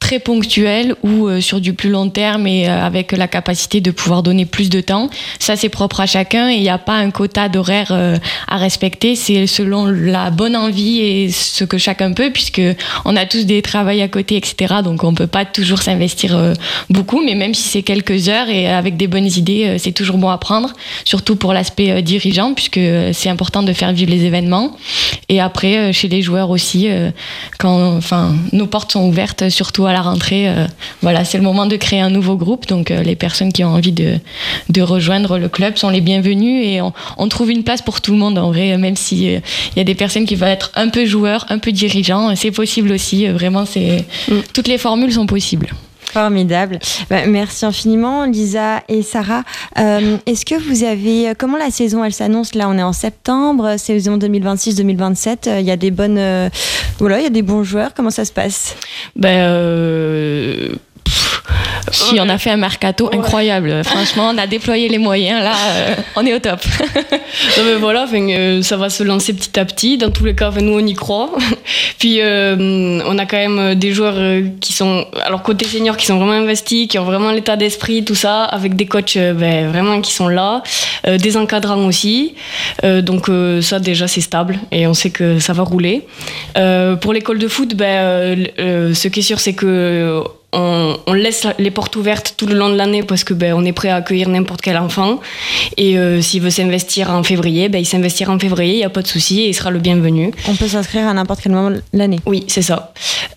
très ponctuel ou sur du plus long terme et avec la capacité de pouvoir donner plus de temps. Ça, c'est propre à chacun et il n'y a pas un quota d'horaire à respecter. C'est selon la bonne envie et ce que chacun peut, puisque on a tous des travails à côté, etc. Donc, on ne peut pas toujours s'investir beaucoup, mais même si c'est quelques heures et avec des bonnes idées, c'est toujours bon à prendre, surtout pour l'aspect dirigeant, puisque c'est important de faire vivre les événements. Et après, chez les joueurs aussi, nos portes sont ouvertes, surtout à la rentrée. C'est le moment de créer un nouveau groupe. Donc, les personnes qui ont envie de rejoindre le club sont les bienvenues et on trouve une place pour tout le monde en vrai, même s'il y a des personnes qui veulent être un peu joueurs, un peu dirigeants, c'est possible aussi. Vraiment, toutes les formules sont possibles. Formidable. Merci infiniment, Lisa et Sarah. Est-ce que vous avez... Comment la saison, elle s'annonce? Là, on est en septembre, saison 2026-2027. Il y a des bonnes... il y a des bons joueurs. Comment ça se passe? Si on a fait un mercato incroyable, franchement, on a déployé les moyens, là, on est au top. Ça va se lancer petit à petit. Dans tous les cas, nous, on y croit. Puis, on a quand même des joueurs qui sont, alors côté senior, qui sont vraiment investis, qui ont vraiment l'état d'esprit, tout ça, avec des coachs vraiment qui sont là, des encadrants aussi. Donc, ça, déjà, c'est stable et on sait que ça va rouler. Pour l'école de foot, ce qui est sûr, c'est que on laisse les portes ouvertes tout le long de l'année parce que on est prêt à accueillir n'importe quel enfant et s'il veut s'investir en février, il s'investira en février, il n'y a pas de souci et il sera le bienvenu. On peut s'inscrire à n'importe quel moment de l'année. Oui, c'est ça.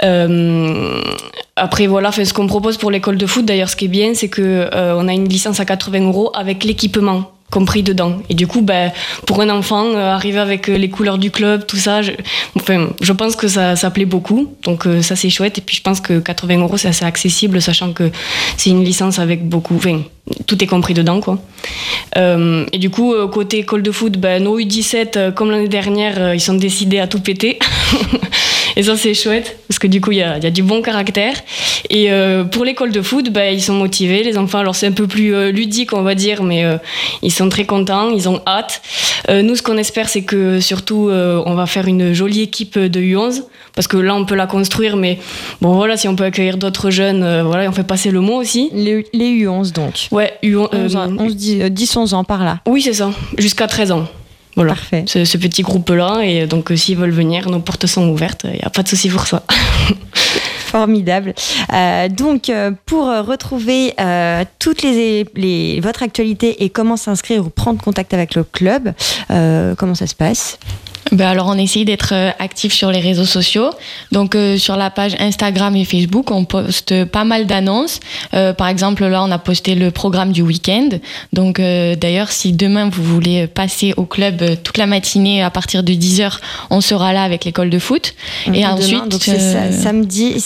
Après ce qu'on propose pour l'école de foot, d'ailleurs ce qui est bien, c'est qu'on a une licence à 80 € avec l'équipement compris dedans. Et du coup, pour un enfant, arriver avec les couleurs du club, tout ça, je pense que ça plaît beaucoup. Donc ça, c'est chouette. Et puis, je pense que 80 €, c'est assez accessible, sachant que c'est une licence avec beaucoup... tout est compris dedans, quoi. Et du coup, côté école de foot, nos U17, comme l'année dernière, ils sont décidés à tout péter. Et ça, c'est chouette, parce que du coup, il y a du bon caractère. Et pour l'école de foot, ils sont motivés, les enfants. Alors, c'est un peu plus ludique, on va dire, mais ils sont très contents, ils ont hâte. Nous, ce qu'on espère, c'est que surtout, on va faire une jolie équipe de U11, parce que là, on peut la construire, mais si on peut accueillir d'autres jeunes, on fait passer le mot aussi. Les U11, donc. Ouais, U11, 10-11 ans par là. Oui, c'est ça, jusqu'à 13 ans. Voilà, parfait. Ce petit groupe-là, et donc s'ils veulent venir, nos portes sont ouvertes, il n'y a pas de souci pour ça. Formidable. Donc, pour retrouver toutes votre actualité et comment s'inscrire ou prendre contact avec le club, comment ça se passe ? Alors, on essaye d'être actifs sur les réseaux sociaux. Donc, sur la page Instagram et Facebook, on poste pas mal d'annonces. Par exemple, là, on a posté le programme du week-end. Donc, d'ailleurs, si demain, vous voulez passer au club toute la matinée à partir de 10h, on sera là avec l'école de foot. Et demain, ensuite... donc c'est ça, samedi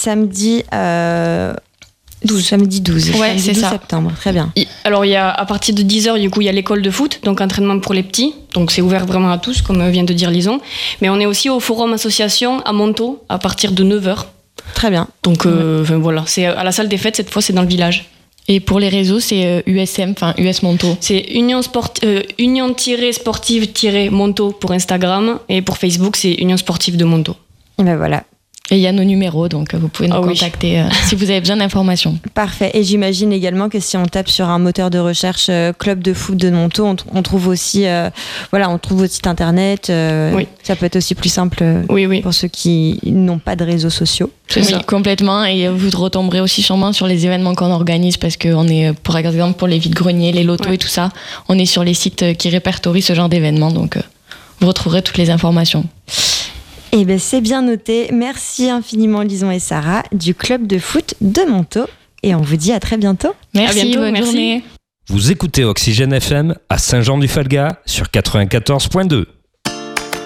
12. Samedi 12. Ouais, samedi c'est 12 ça. septembre. Très bien. Alors, à partir de 10h, du coup, il y a l'école de foot, donc entraînement pour les petits. Donc, c'est ouvert vraiment à tous, comme vient de dire Lison. Mais on est aussi au Forum Association à Montaut, à partir de 9h. Très bien. Donc, c'est à la salle des fêtes, cette fois, c'est dans le village. Et pour les réseaux, c'est US Montaut. C'est union-sportive-montaut pour Instagram. Et pour Facebook, c'est Union Sportive de Montaut. Et voilà. Et il y a nos numéros, donc vous pouvez nous contacter si vous avez besoin d'informations. Parfait. Et j'imagine également que si on tape sur un moteur de recherche club de foot de Montaut, on trouve aussi, on trouve votre site internet. Oui. Ça peut être aussi plus simple pour ceux qui n'ont pas de réseaux sociaux. C'est ça. Complètement. Et vous retomberez aussi sûrement sur les événements qu'on organise parce qu'on est, par exemple, pour les vides-greniers, les lotos et tout ça, on est sur les sites qui répertorient ce genre d'événements. Donc, vous retrouverez toutes les informations. Eh bien, c'est bien noté. Merci infiniment, Lison et Sarah, du club de foot de Montaut. Et on vous dit à très bientôt. Merci, à bientôt, bonne journée. Vous écoutez Oxygène FM à Saint-Jean-du-Falga sur 94.2.